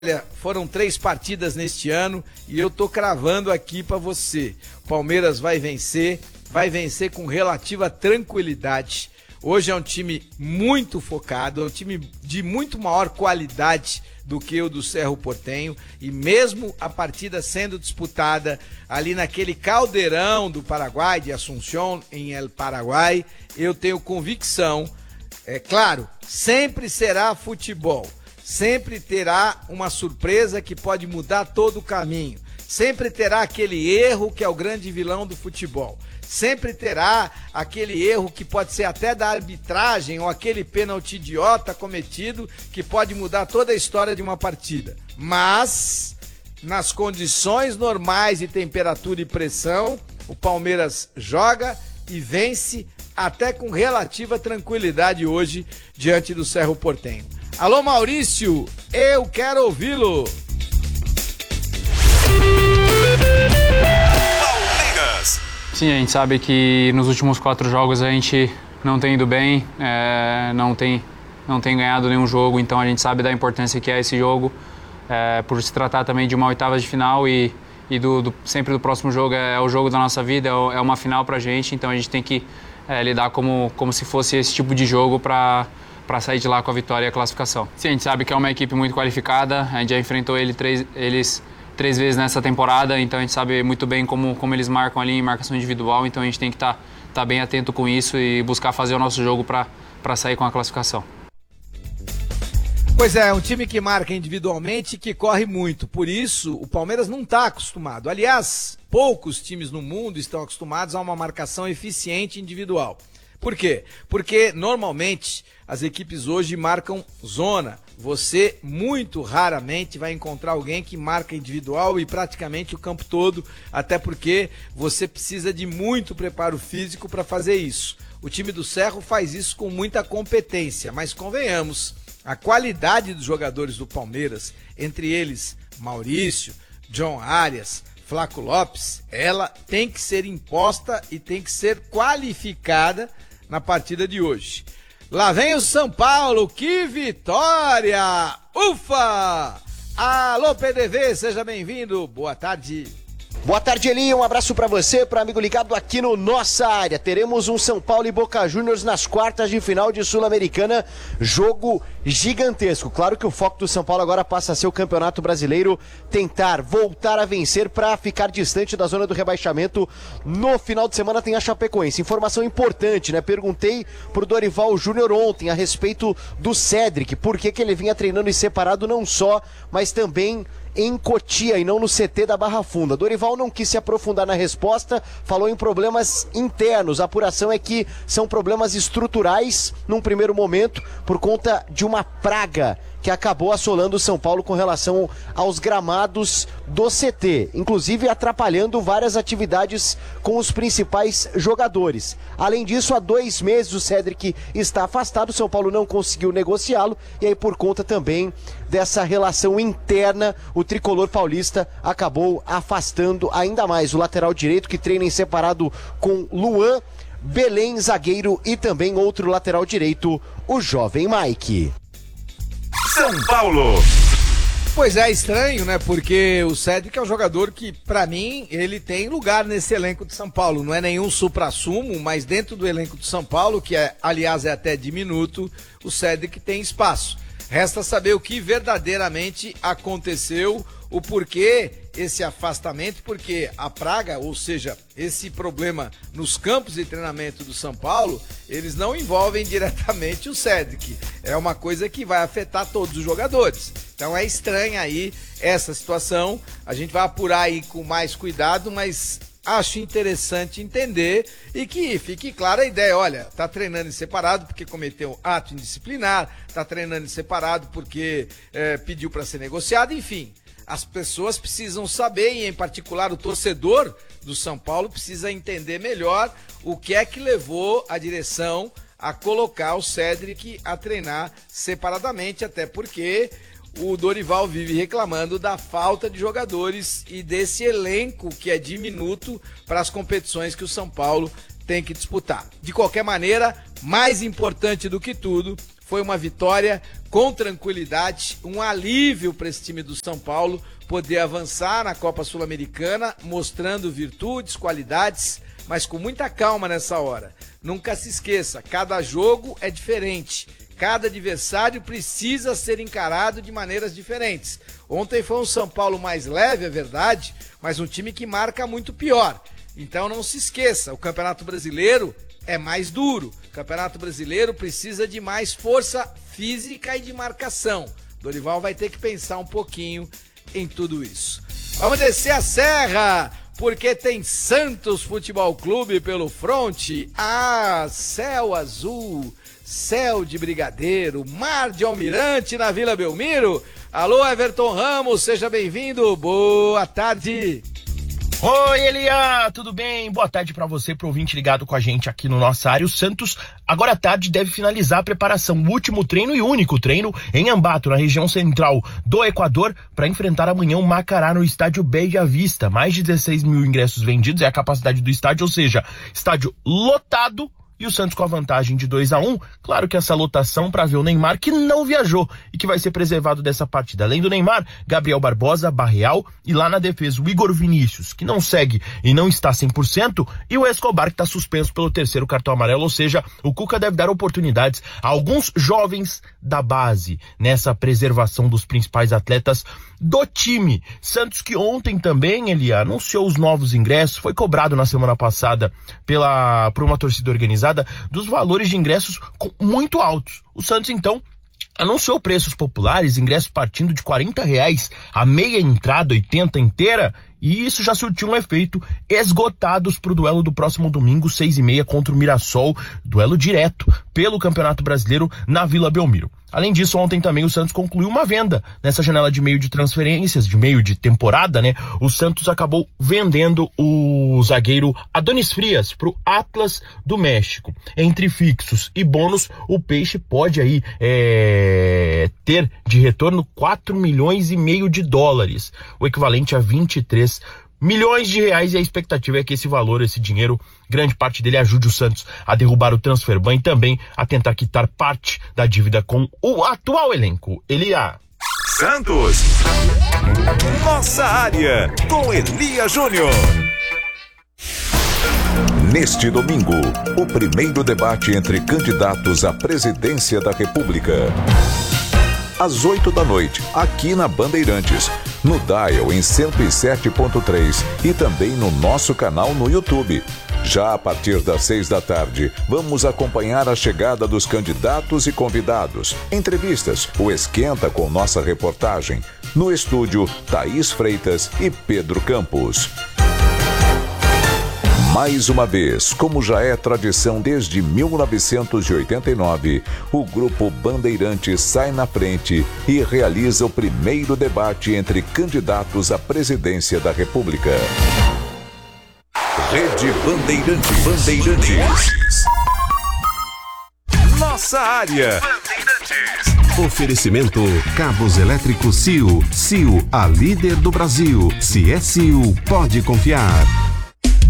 Olha, foram 3 partidas neste ano e eu tô cravando aqui pra você. O Palmeiras vai vencer com relativa tranquilidade. Hoje é um time muito focado, é um time de muito maior qualidade do que o do Cerro Porteño, e mesmo a partida sendo disputada ali naquele caldeirão do Paraguai, de Asunción, em El Paraguai, eu tenho convicção, é claro, sempre será futebol. Sempre terá uma surpresa que pode mudar todo o caminho. Sempre terá aquele erro que é o grande vilão do futebol. Sempre terá aquele erro que pode ser até da arbitragem ou aquele pênalti idiota cometido que pode mudar toda a história de uma partida. Mas, nas condições normais de temperatura e pressão, o Palmeiras joga e vence até com relativa tranquilidade hoje diante do Cerro Porteño. Alô, Maurício, eu quero ouvi-lo. Palmeiras. Sim, a gente sabe que nos últimos 4 jogos a gente não tem ido bem, não tem ganhado nenhum jogo, então a gente sabe da importância que é esse jogo, por se tratar também de uma oitava de final e sempre do próximo jogo é o jogo da nossa vida, é uma final pra gente, então a gente tem que lidar como se fosse esse tipo de jogo para sair de lá com a vitória e a classificação. Sim, a gente sabe que é uma equipe muito qualificada, a gente já enfrentou eles 3 vezes nessa temporada, então a gente sabe muito bem como eles marcam ali em marcação individual, então a gente tem que estar bem atento com isso e buscar fazer o nosso jogo para sair com a classificação. Pois é, um time que marca individualmente e que corre muito, por isso o Palmeiras não está acostumado. Aliás, poucos times no mundo estão acostumados a uma marcação eficiente individual. Por quê? Porque normalmente as equipes hoje marcam zona. Você muito raramente vai encontrar alguém que marca individual e praticamente o campo todo, até porque você precisa de muito preparo físico para fazer isso. O time do Cerro faz isso com muita competência, mas convenhamos, a qualidade dos jogadores do Palmeiras, entre eles Maurício, John Arias, Flaco Lopes, ela tem que ser imposta e tem que ser qualificada na partida de hoje. Lá vem o São Paulo, que vitória! Ufa! Alô, PDV, seja bem-vindo, boa tarde. Boa tarde, Elinho, um abraço pra você, para amigo ligado aqui no Nossa Área. Teremos um São Paulo e Boca Juniors nas quartas de final de Sul-Americana, jogo gigantesco. Claro que o foco do São Paulo agora passa a ser o Campeonato Brasileiro, tentar voltar a vencer para ficar distante da zona do rebaixamento. No final de semana tem a Chapecoense. Informação importante, né? Perguntei pro Dorival Júnior ontem a respeito do Cédric, por que ele vinha treinando em separado não só, mas também em Cotia e não no CT da Barra Funda. Dorival não quis se aprofundar na resposta, falou em problemas internos. A apuração é que são problemas estruturais num primeiro momento por conta de uma praga que acabou assolando o São Paulo com relação aos gramados do CT, inclusive atrapalhando várias atividades com os principais jogadores. Além disso, há 2 meses o Cédric está afastado, o São Paulo não conseguiu negociá-lo, e aí por conta também dessa relação interna, o tricolor paulista acabou afastando ainda mais o lateral direito, que treina em separado com Luan, Belém, zagueiro, e também outro lateral direito, o jovem Mike. São Paulo. Pois é, estranho, né? Porque o Cédric é um jogador que, pra mim, ele tem lugar nesse elenco de São Paulo. Não é nenhum supra-sumo, mas dentro do elenco de São Paulo, que aliás é até diminuto, o Cédric tem espaço. Resta saber o que verdadeiramente aconteceu, o porquê esse afastamento, porque a praga, ou seja, esse problema nos campos de treinamento do São Paulo, eles não envolvem diretamente o Cédric. É uma coisa que vai afetar todos os jogadores. Então é estranha aí essa situação. A gente vai apurar aí com mais cuidado, mas acho interessante entender e que fique clara a ideia. Olha, tá treinando em separado porque cometeu ato indisciplinar, tá treinando em separado porque pediu para ser negociado, enfim. As pessoas precisam saber, e em particular o torcedor do São Paulo precisa entender melhor o que é que levou a direção a colocar o Cédric a treinar separadamente, até porque o Dorival vive reclamando da falta de jogadores e desse elenco que é diminuto para as competições que o São Paulo tem que disputar. De qualquer maneira, mais importante do que tudo foi uma vitória com tranquilidade, um alívio para esse time do São Paulo poder avançar na Copa Sul-Americana, mostrando virtudes, qualidades, mas com muita calma nessa hora. Nunca se esqueça, cada jogo é diferente, cada adversário precisa ser encarado de maneiras diferentes. Ontem foi um São Paulo mais leve, é verdade, mas um time que marca muito pior. Então não se esqueça, o Campeonato Brasileiro é mais duro. O Campeonato Brasileiro precisa de mais força física e de marcação. Dorival vai ter que pensar um pouquinho em tudo isso. Vamos descer a serra, porque tem Santos Futebol Clube pelo fronte. Céu azul, céu de brigadeiro, mar de almirante na Vila Belmiro. Alô, Everton Ramos, seja bem-vindo. Boa tarde. Oi, Elia, tudo bem? Boa tarde para você, pro ouvinte ligado com a gente aqui no Nossa Área. O Santos, agora à tarde, deve finalizar a preparação, o último treino e único treino em Ambato, na região central do Equador, para enfrentar amanhã o Macará no estádio Bella Vista. Mais de 16 mil ingressos vendidos, é a capacidade do estádio, ou seja, estádio lotado. E o Santos com a vantagem de 2-1, claro que essa lotação para ver o Neymar, que não viajou e que vai ser preservado dessa partida. Além do Neymar, Gabriel Barbosa, Barreal e lá na defesa o Igor Vinícius, que não segue e não está 100%, e o Escobar, que está suspenso pelo terceiro cartão amarelo, ou seja, o Cuca deve dar oportunidades a alguns jovens da base nessa preservação dos principais atletas do time. Santos que ontem também, ele anunciou os novos ingressos, foi cobrado na semana passada por uma torcida organizada dos valores de ingressos muito altos. O Santos, então, anunciou preços populares, ingressos partindo de R$40, a meia entrada, 80 inteira, e isso já surtiu um efeito, esgotados para o duelo do próximo domingo, 6h30, contra o Mirassol, duelo direto pelo Campeonato Brasileiro na Vila Belmiro. Além disso, ontem também o Santos concluiu uma venda nessa janela de meio de transferências, de meio de temporada, né? O Santos acabou vendendo o zagueiro Adonis Frias pro Atlas do México. Entre fixos e bônus, o Peixe pode aí ter de retorno $4,5 milhões, o equivalente a 23 milhões de reais, e a expectativa é que esse valor, esse dinheiro, grande parte dele ajude o Santos a derrubar o transfer ban e também a tentar quitar parte da dívida com o atual elenco. Elia. Santos. Nossa Área, com Elia Júnior. Neste domingo, o primeiro debate entre candidatos à presidência da República. Às 20h, aqui na Bandeirantes, no Dial em 107.3 e também no nosso canal no YouTube. Já a partir das 18h, vamos acompanhar a chegada dos candidatos e convidados. Entrevistas, o Esquenta com nossa reportagem. No estúdio, Thaís Freitas e Pedro Campos. Mais uma vez, como já é tradição desde 1989, o Grupo Bandeirantes sai na frente e realiza o primeiro debate entre candidatos à presidência da República. Rede Bandeirantes. Nossa Área. Oferecimento Cabos Elétricos CIO. CIO, a líder do Brasil. Se é CIO, pode confiar.